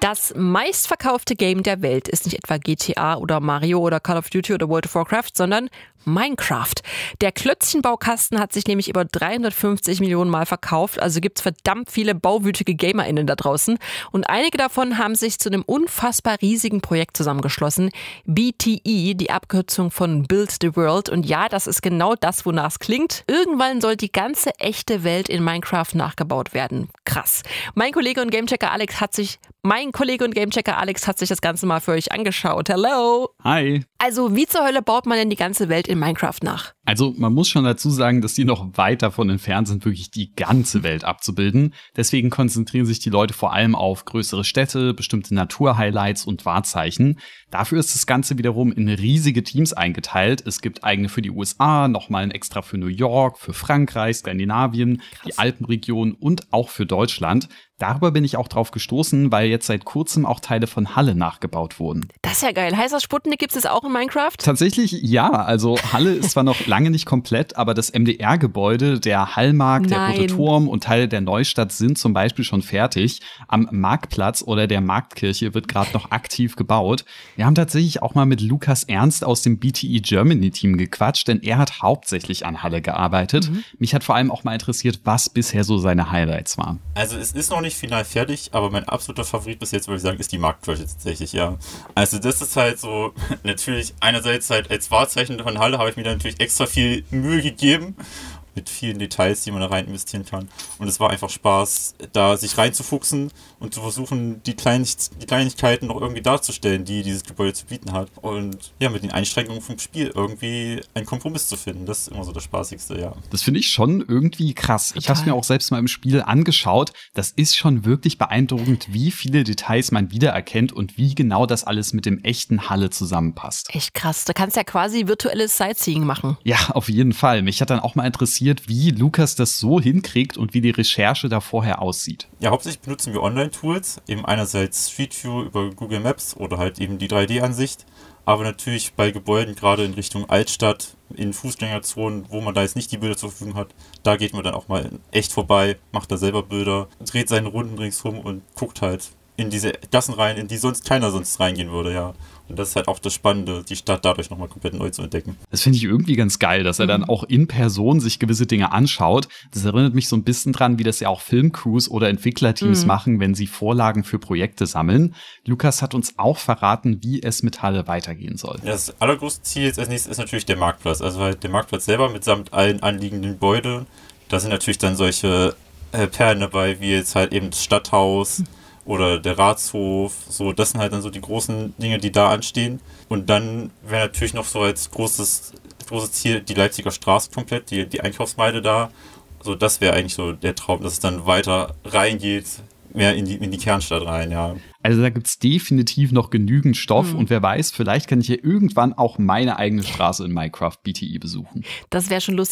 Das meistverkaufte Game der Welt ist nicht etwa GTA oder Mario oder Call of Duty oder World of Warcraft, sondern Minecraft. Der Klötzchenbaukasten hat sich nämlich über 350 Millionen Mal verkauft, also gibt's verdammt viele bauwütige GamerInnen da draußen. Und einige davon haben sich zu einem unfassbar riesigen Projekt zusammengeschlossen. BTE, die Abkürzung von Build the World. Und ja, das ist genau das, wonach es klingt. Irgendwann soll die ganze echte Welt in Minecraft nachgebaut werden. Krass. Mein Kollege und Gamechecker Alex hat sich das Ganze mal für euch angeschaut. Hello! Hi! Also, wie zur Hölle baut man denn die ganze Welt in Minecraft nach? Also, man muss schon dazu sagen, dass die noch weit davon entfernt sind, wirklich die ganze Welt abzubilden. Deswegen konzentrieren sich die Leute vor allem auf größere Städte, bestimmte Naturhighlights und Wahrzeichen. Dafür ist das Ganze wiederum in riesige Teams eingeteilt. Es gibt eigene für die USA, nochmal ein extra für New York, für Frankreich, Skandinavien, die Alpenregion und auch für Deutschland. Darüber bin ich auch drauf gestoßen, weil jetzt seit kurzem auch Teile von Halle nachgebaut wurden. Das ist ja geil. Heißt das, Sputnik gibt es auch in Minecraft? Tatsächlich ja. Also Halle ist zwar noch lange nicht komplett, aber das MDR-Gebäude, der Hallmarkt, der Rote Turm und Teile der Neustadt sind zum Beispiel schon fertig. Am Marktplatz oder der Marktkirche wird gerade noch aktiv gebaut. Wir haben tatsächlich auch mal mit Lukas Ernst aus dem BTE Germany-Team gequatscht, denn er hat hauptsächlich an Halle gearbeitet. Mich hat vor allem auch mal interessiert, was bisher so seine Highlights waren. Also es ist noch nicht final fertig, aber mein absoluter Favorit bis jetzt, würde ich sagen, ist die Marktkirche tatsächlich, ja. Also das ist halt so, natürlich einerseits halt als Wahrzeichen von Halle habe ich mir da natürlich extra viel Mühe gegeben, mit vielen Details, die man da rein investieren kann. Und es war einfach Spaß, da sich reinzufuchsen und zu versuchen, die Kleinigkeiten noch irgendwie darzustellen, die dieses Gebäude zu bieten hat. Und ja, mit den Einschränkungen vom Spiel irgendwie einen Kompromiss zu finden. Das ist immer so das Spaßigste, ja. Das finde ich schon irgendwie krass. Total. Ich habe es mir auch selbst mal im Spiel angeschaut. Das ist schon wirklich beeindruckend, wie viele Details man wiedererkennt und wie genau das alles mit dem echten Halle zusammenpasst. Echt krass. Da kannst du ja quasi virtuelles Sightseeing machen. Ja, auf jeden Fall. Mich hat dann auch mal interessiert, wie Lukas das so hinkriegt und wie die Recherche da vorher aussieht. Ja, hauptsächlich benutzen wir Online-Tools, eben einerseits Street View über Google Maps oder halt eben die 3D-Ansicht, aber natürlich bei Gebäuden, gerade in Richtung Altstadt, in Fußgängerzonen, wo man da jetzt nicht die Bilder zur Verfügung hat, da geht man dann auch mal echt vorbei, macht da selber Bilder, dreht seine Runden ringsrum und guckt halt in diese Gassen rein, in die sonst keiner reingehen würde, ja. Und das ist halt auch das Spannende, die Stadt dadurch nochmal komplett neu zu entdecken. Das finde ich irgendwie ganz geil, dass er dann auch in Person sich gewisse Dinge anschaut. Das erinnert mich so ein bisschen dran, wie das ja auch Filmcrews oder Entwicklerteams machen, wenn sie Vorlagen für Projekte sammeln. Lukas hat uns auch verraten, wie es mit Halle weitergehen soll. Das allergrößte Ziel jetzt als nächstes ist natürlich der Marktplatz. Also halt der Marktplatz selber mitsamt allen anliegenden Gebäuden. Da sind natürlich dann solche Perlen dabei, wie jetzt halt eben das Stadthaus, oder der Ratshof, so, das sind halt dann so die großen Dinge, die da anstehen. Und dann wäre natürlich noch so als großes Ziel die Leipziger Straße komplett, die Einkaufsmeile da. So, das wäre eigentlich so der Traum, dass es dann weiter reingeht, mehr in die Kernstadt rein, ja. Also da gibt's definitiv noch genügend Stoff und wer weiß, vielleicht kann ich ja irgendwann auch meine eigene Straße in Minecraft BTE besuchen. Das wäre schon lustig.